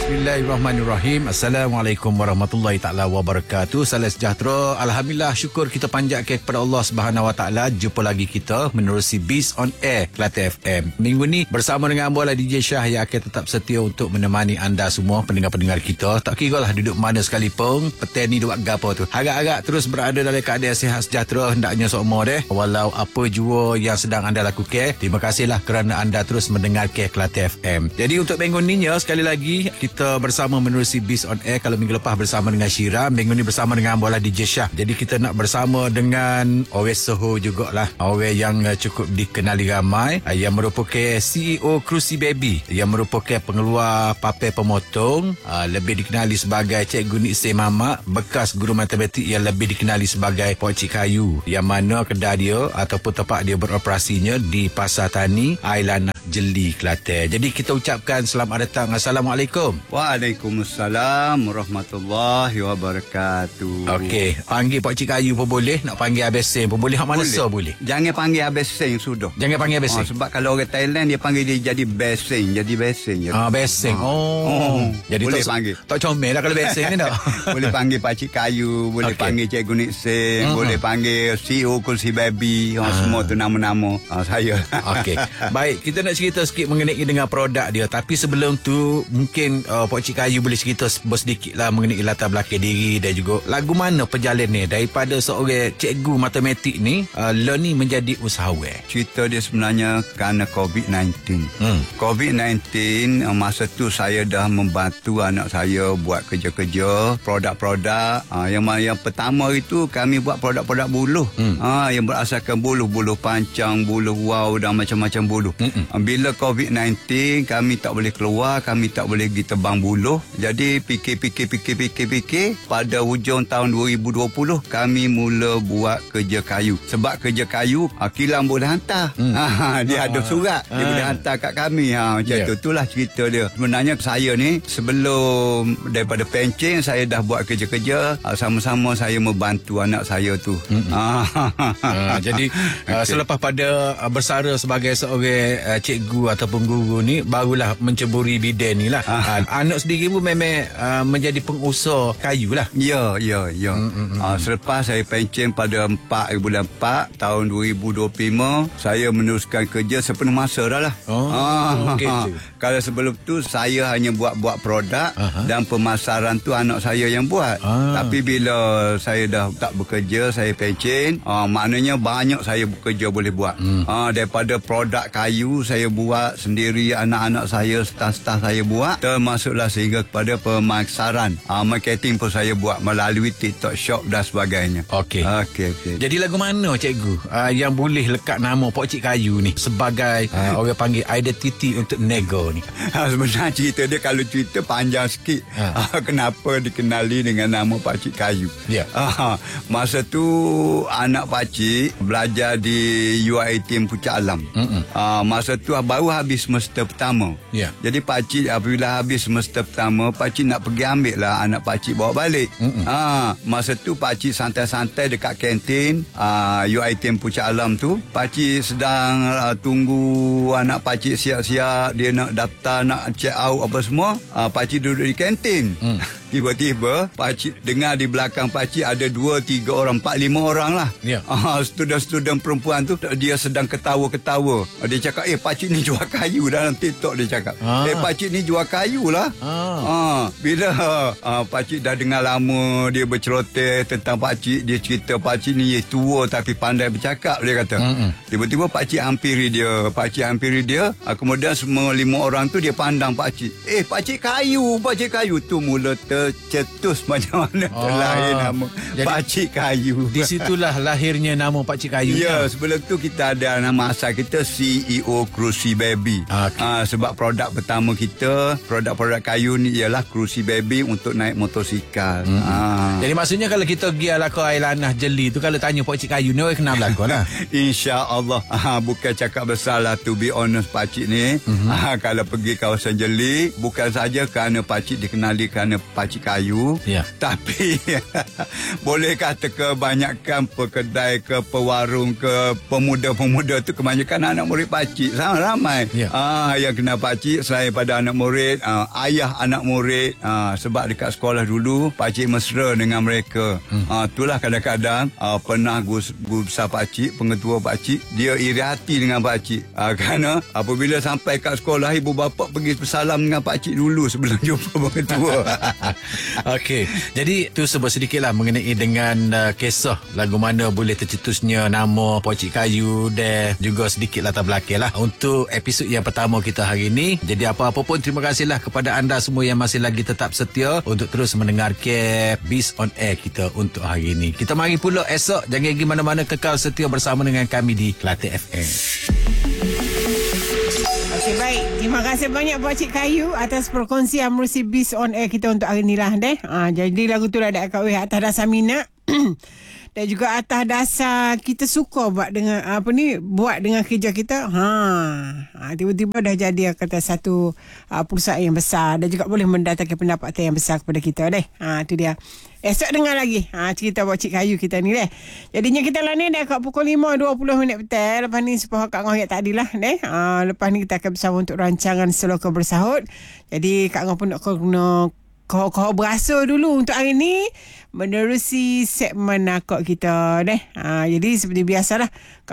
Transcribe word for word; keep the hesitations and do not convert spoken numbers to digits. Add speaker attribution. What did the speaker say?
Speaker 1: Bismillahirrahmanirrahim. Assalamualaikum warahmatullahi taala wabarakatuh. Salam sejahtera. Alhamdulillah, syukur kita panjatkan kepada Allah Subhanahu wa taala. Jumpa lagi kita menerusi Biz on Air Kelantan F M. Minggu ni bersama dengan Bola D J Shah yang akan tetap setia untuk menemani anda semua pendengar-pendengar kita. Tak kira lah duduk mana sekalipun, petang ni buat gapo tu. Harap-harap terus berada dalam keadaan sihat sejahtera hendaknya semua deh. Walau apa jua yang sedang anda lakukan, terima kasihlah kerana anda terus mendengarkan Kelantan F M. Jadi untuk minggu ni sekali lagi kita bersama menerusi Biz on Air. Kalau minggu lepas bersama dengan Syira, minggu ni bersama dengan Bola D J Shah. Jadi kita nak bersama dengan orang Soho jugalah, orang yang cukup dikenali ramai, yang merupakan C E O Cruci Baby, yang merupakan pengeluar paper pemotong, lebih dikenali sebagai Cikgu Nixie Mamak, bekas guru matematik yang lebih dikenali sebagai Pak Cik Kayu, yang mana kedai dia ataupun tempat dia beroperasinya di Pasar Tani Ailana Jeli, Kelantan. Jadi kita ucapkan selamat datang. Assalamualaikum.
Speaker 2: Waalaikumsalam warahmatullahi wabarakatuh.
Speaker 1: Okey, panggil Pak Cik Kayu pun boleh, nak panggil Abang Seng pun boleh, hak mana so boleh.
Speaker 2: Jangan panggil Abang Seng sudah.
Speaker 1: Jangan panggil Abang Seng.
Speaker 2: Oh, sebab kalau orang Thailand dia panggil dia jadi Beseng, jadi Beseng.
Speaker 1: Ah, Beseng. Oh. oh. Jadi
Speaker 2: boleh
Speaker 1: tak,
Speaker 2: panggil.
Speaker 1: Tak comel lah kalau Beseng ni tak.
Speaker 2: Boleh panggil Pak Cik Kayu, boleh okay. panggil Cikgu Nixie, uh-huh. boleh panggil C E O Cruci Baby, oh, uh. semua tu nama-nama oh, saya.
Speaker 1: Okey. Baik, kita nak cerita sikit mengenai dengan produk dia, tapi sebelum tu mungkin uh, Pak Cik Kayu boleh cerita sedikit lah mengenai latar belakang diri dan juga lagu mana perjalanan ni daripada seorang cikgu matematik ni uh, lo ni menjadi usahawan.
Speaker 2: Cerita dia sebenarnya kerana covid sembilan belas. Hmm. covid sembilan belas uh, masa tu saya dah membantu anak saya buat kerja-kerja, produk-produk. Uh, yang yang pertama itu kami buat produk-produk buluh. Hmm. Uh, yang berasaskan buluh, buluh pancang, buluh wow dan macam-macam buluh. Hmm. Uh, bila covid sembilan belas kami tak boleh keluar, kami tak boleh pergi tebang buluh. Jadi fikir-fikir-fikir-fikir-fikir pada hujung tahun dua ribu dua puluh kami mula buat kerja kayu. Sebab kerja kayu kilang boleh hantar. Hmm. Ha, dia ha, ada surat, ha. dia boleh hantar kat kami. Ha, macam yeah. tu itulah cerita dia. Sebenarnya saya ni sebelum daripada pencen saya dah buat kerja-kerja, sama-sama saya membantu anak saya tu. Hmm. Ha.
Speaker 1: Ha, jadi okay. selepas pada bersara sebagai seorang uh, cikgu ataupun guru ni, barulah menceburi bidang ni lah. Ha. Anak sendiri pun memang uh, menjadi pengusaha kayu lah.
Speaker 2: Ya, ya, ya. Mm-hmm. Uh, selepas saya pencen pada empat bulan empat tahun dua ribu dua puluh lima, saya meneruskan kerja sepenuh masa dah lah. Oh, uh, okay. Kalau sebelum tu saya hanya buat-buat produk uh-huh. dan pemasaran tu anak saya yang buat. Ah. Tapi bila saya dah tak bekerja, saya pencen, uh, maknanya banyak saya bekerja boleh buat. Mm. Uh, daripada produk kayu saya buat sendiri, anak-anak saya, staf-staf saya buat, termasuklah sehingga kepada pemasaran, uh, marketing pun saya buat melalui TikTok Shop dan sebagainya.
Speaker 1: Okey.
Speaker 2: Okey, okey.
Speaker 1: Jadi lagu mana cikgu uh, yang boleh lekat nama Pak Cik Kayu ni sebagai uh, orang panggil identiti untuk nego ni?
Speaker 2: Sebenarnya cerita dia kalau cerita panjang sikit. Ha. Uh, kenapa dikenali dengan nama Pak Cik Kayu? Ya. Yeah. Uh, masa tu anak Pak Cik belajar di U I T M Puncak Alam. Uh, masa tu baru habis semester pertama. Ya. Yeah. Jadi Pak Cik apabila habis semester pertama, Pak Cik nak pergi ambil lah anak Pak Cik bawa balik. Ha, masa tu Pak Cik santai-santai dekat kantin uh, U I T M Puncak Alam tu. Pak Cik sedang uh, tunggu anak Pak Cik siap-siap, dia nak daftar, nak check out apa semua. uh, Pak Cik duduk di kantin. mm. Tiba-tiba Pak Cik dengar di belakang Pak Cik ada dua, tiga orang, empat, lima orang lah. Yeah. Uh, student-student perempuan tu dia sedang ketawa-ketawa. Dia cakap, eh Pak Cik ni jual kayu dalam TikTok, dia cakap. Ah. Eh Pak Cik ni jual kayu lah. Ah. Uh, bila uh, Pak Cik dah dengar lama dia berceloteh tentang Pak Cik, dia cerita Pak Cik ni tua tapi pandai bercakap, dia kata. Mm-mm. Tiba-tiba Pak Cik hampiri dia. Pak Cik hampiri dia. Uh, kemudian semua lima orang tu dia pandang Pak Cik. Eh Pak Cik Kayu, Pak Cik Kayu. Tu mula tercetus macam mana oh. terlahir nama jadi, Pak Cik Kayu.
Speaker 1: Di situlah lahirnya nama Pak Cik Kayu.
Speaker 2: Ya, kan? Sebelum tu kita ada nama asal kita C E O Cruci Baby. Okay. Uh, sebab produk pertama kita, produk-produk kayu ni ialah Cruci Baby untuk naik motosikal. Hmm. Uh.
Speaker 1: Jadi maksudnya kalau kita pergi ke Ailana Jeli tu, kalau tanya Pak Cik Kayu ni, orang kenal belakang lah.
Speaker 2: InsyaAllah. Uh, bukan cakap besar lah, to be honest Pak Cik ni. Uh-huh. Uh, kalau pergi kawasan Jeli, bukan saja kerana Pak Cik dikenali kerana Pak Pakcik Kayu.
Speaker 1: Ya.
Speaker 2: Tapi boleh kata kebanyakan pekedai ke pewarung ke pemuda-pemuda tu kebanyakan anak murid pakcik. Sama ramai.
Speaker 1: Ya.
Speaker 2: Ah, yang kenal pakcik selain pada anak murid, ah, ayah anak murid. Ah, sebab dekat sekolah dulu pakcik mesra dengan mereka. Hmm. Ah, itulah kadang-kadang ah, pernah guru, guru besar pakcik, pengetua pakcik, dia iri hati dengan pakcik. Ah, kerana apabila sampai kat sekolah, ibu bapa pergi bersalam dengan pakcik dulu sebelum jumpa pengetua.
Speaker 1: Okey. Jadi tu sebut sedikitlah mengenai dengan uh, kisah lagu mana boleh tercetusnya nama Pakcik Kayu dan juga sedikit latar belakang lah untuk episod yang pertama kita hari ini. Jadi apa-apa pun terima kasihlah kepada anda semua yang masih lagi tetap setia untuk terus mendengar ke Biz on Air kita untuk hari ini. Kita mari pula esok, jangan pergi mana-mana, kekal setia bersama dengan kami di Kelate F M.
Speaker 3: Okey, baik. Terima kasih banyak Pakcik Kayu atas perkongsian menerusi Biz on Air kita untuk hari ni lah deh. Ha, jadi lagu tu dah ada kat weh atas dasar minat. Dan juga atas dasar kita suka buat dengan apa ni, buat dengan kerja kita. Ha, ha tiba-tiba dah jadi kata satu uh, perusahaan yang besar dan juga boleh mendatangkan pendapatan yang besar kepada kita deh. Ha, tu dia. Esok dengar lagi ha, cerita Pakcik Kayu kita ni deh. Jadinya kita lah ni dah kat pukul lima dua puluh minit petang. Lepas ni sepuluh Kak Ngah tadi lah deh. Ha, lepas ni kita akan bersama untuk rancangan Seloka Bersahut. Jadi Kak Ngah pun nak kena kau-kau berasa dulu untuk hari ni menerusi segmen nakok kita deh. Ha, jadi seperti biasalah Kak